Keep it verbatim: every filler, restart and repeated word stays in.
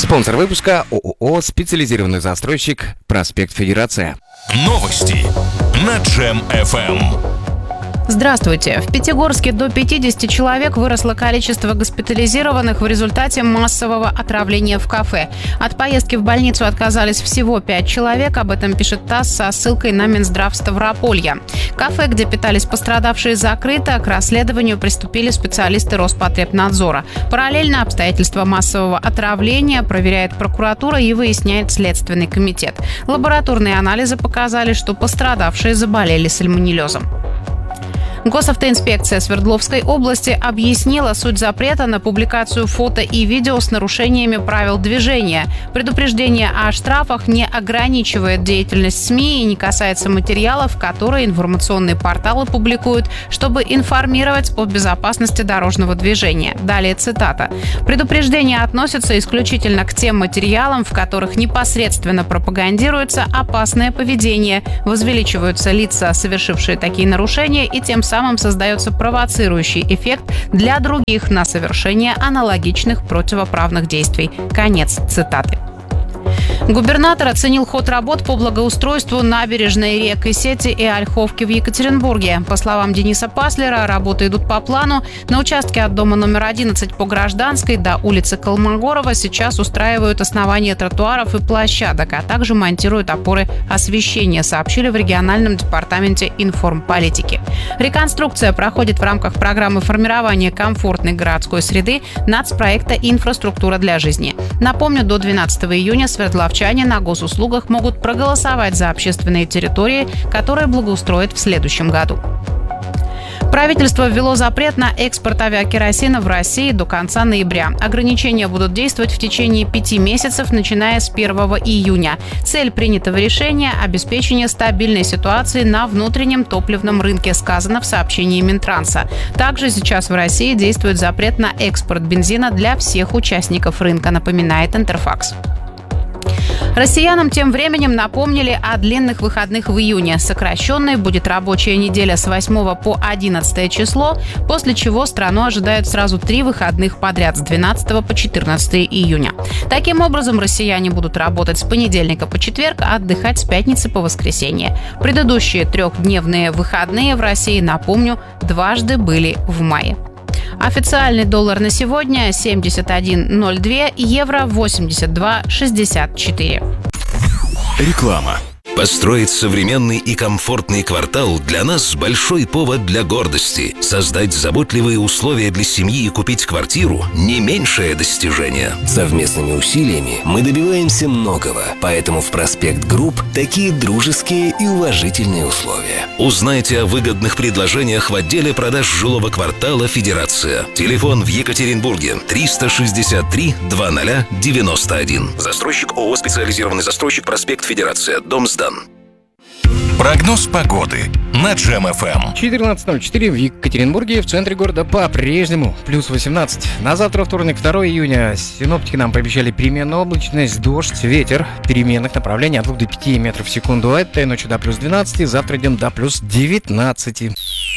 Спонсор выпуска ООО «Специализированный застройщик. Проспект Федерация». Новости на Джем эф эм. Здравствуйте. В Пятигорске до пятидесяти человек выросло количество госпитализированных в результате массового отравления в кафе. От поездки в больницу отказались всего пять человек. Об этом пишет ТАСС со ссылкой на Минздрав Ставрополья. Кафе, где питались пострадавшие, закрыто. К расследованию приступили специалисты Роспотребнадзора. Параллельно обстоятельства массового отравления проверяет прокуратура и выясняет Следственный комитет. Лабораторные анализы показали, что пострадавшие заболели сальмонеллезом. Госавтоинспекция Свердловской области объяснила суть запрета на публикацию фото и видео с нарушениями правил движения. Предупреждение о штрафах не ограничивает деятельность СМИ и не касается материалов, которые информационные порталы публикуют, чтобы информировать о безопасности дорожного движения. Далее цитата. «Предупреждение относится исключительно к тем материалам, в которых непосредственно пропагандируется опасное поведение, возвеличиваются лица, совершившие такие нарушения, и тем самым самым создается провоцирующий эффект для других на совершение аналогичных противоправных действий». Конец цитаты. Губернатор оценил ход работ по благоустройству набережной рек Исети и Ольховки в Екатеринбурге. По словам Дениса Паслера, работы идут по плану. На участке от дома номер одиннадцать по Гражданской до улицы Колмогорова сейчас устраивают основание тротуаров и площадок, а также монтируют опоры освещения, сообщили в региональном департаменте информполитики. Реконструкция проходит в рамках программы формирования комфортной городской среды нацпроекта «Инфраструктура для жизни». Напомню, до двенадцатого июня свердловчане на госуслугах могут проголосовать за общественные территории, которые благоустроят в следующем году. Правительство ввело запрет на экспорт авиакеросина в России до конца ноября. Ограничения будут действовать в течение пяти месяцев, начиная с первого июня. Цель принятого решения – обеспечение стабильной ситуации на внутреннем топливном рынке, сказано в сообщении Минтранса. Также сейчас в России действует запрет на экспорт бензина для всех участников рынка, напоминает Интерфакс. Россиянам тем временем напомнили о длинных выходных в июне. Сокращенной будет рабочая неделя с восьмого по одиннадцатое число, после чего страну ожидают сразу три выходных подряд с двенадцатого по четырнадцатое июня. Таким образом, россияне будут работать с понедельника по четверг, а отдыхать с пятницы по воскресенье. Предыдущие трехдневные выходные в России, напомню, дважды были в мае. Официальный доллар на сегодня семьдесят один ноль два, евро восемьдесят два шестьдесят четыре. Реклама. Построить современный и комфортный квартал для нас большой повод для гордости. Создать заботливые условия для семьи и купить квартиру – не меньшее достижение. Совместными усилиями мы добиваемся многого, поэтому в Проспект Групп такие дружеские и уважительные условия. Узнайте о выгодных предложениях в отделе продаж жилого квартала «Федерация». Телефон в Екатеринбурге триста шестьдесят три двадцать девяносто один. Застройщик ООО «Специализированный застройщик. Проспект Федерация. Дом сдан. Прогноз погоды на Джем эф эм. четырнадцать ноль четыре в Екатеринбурге, в центре города по-прежнему плюс восемнадцать. На завтра, вторник, второго июня, синоптики нам пообещали переменную облачность, дождь, ветер переменных направлений от двух до пяти метров в секунду. Этой ночью до плюс двенадцати, завтра днем до плюс девятнадцати.